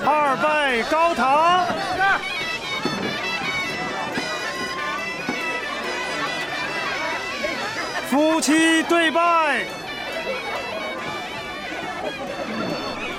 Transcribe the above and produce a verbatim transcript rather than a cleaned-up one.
二拜高堂。夫妻对拜。